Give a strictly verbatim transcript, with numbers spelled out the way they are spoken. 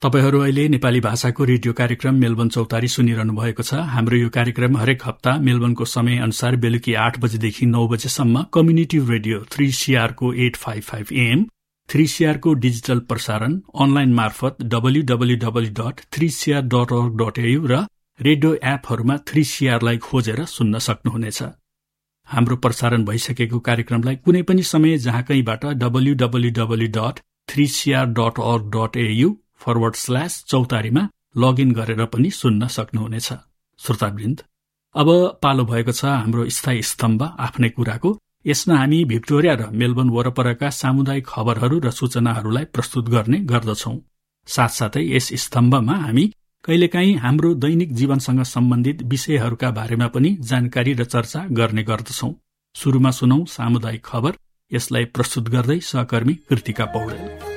तपाईहरू अहिले नेपाली भाषाको रेडियो कार्यक्रम मेलबर्न चौतारी सुनिरहनु भएको छ। हाम्रो यो कार्यक्रम हरेक हप्ता मेलबर्नको समय अनुसार बेलुकी आठ बजेदेखि नौ बजेसम्म कम्युनिटी रेडियो थ्री सीआर को आठ सय पचपन्न एएम, थ्री सीआर को डिजिटल प्रसारण अनलाइन मार्फत W W W dot three CR dot अर्ग डट एयु र रेडियो एपहरूमा थ्री सीआरलाई खोजेर सुन्न सक्नुहुनेछ। हाम्रो प्रसारण भइसकेको कार्यक्रमलाई कुनै पनि समय जहाँ कहीँबाट W W W dot three CR dot अर्ग डट एयु फरवर्ड स्ल्यास चौतारीमा लगइन गरेर पनि सुन्न सक्नुहुनेछ। श्रोतावृन्द, अब पालो भएको छ हाम्रो स्थायी स्तम्भ आफ्नै कुराको। यसमा हामी भिक्टोरिया र मेलबर्न वरपरका सामुदायिक खबरहरू र सूचनाहरूलाई प्रस्तुत गर्ने गर्दछौं। साथसाथै यस स्तम्भमा हामी कहिलेकाहीँ हाम्रो दैनिक जीवनसँग सम्बन्धित विषयहरूका बारेमा पनि जानकारी र चर्चा गर्ने गर्दछौं। सुरुमा सुनौ सामुदायिक खबर। यसलाई प्रस्तुत गर्दै सहकर्मी कृतिका पौडेल।